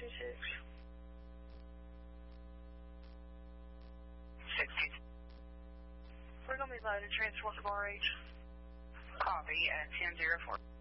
426. 60. We're going to be loaded. Transport to Bar H. Copy at 10-4.